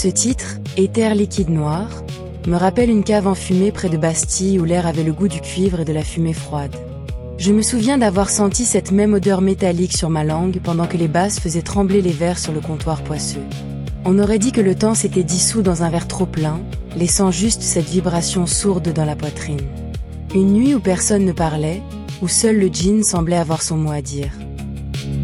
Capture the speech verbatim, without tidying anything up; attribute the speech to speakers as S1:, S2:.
S1: Ce titre, Éther liquide noir, me rappelle une cave enfumée près de Bastille où l'air avait le goût du cuivre et de la fumée froide. Je me souviens d'avoir senti cette même odeur métallique sur ma langue pendant que les basses faisaient trembler les verres sur le comptoir poisseux. On aurait dit que le temps s'était dissous dans un verre trop plein, laissant juste cette vibration sourde dans la poitrine. Une nuit où personne ne parlait, où seul le gin semblait avoir son mot à dire.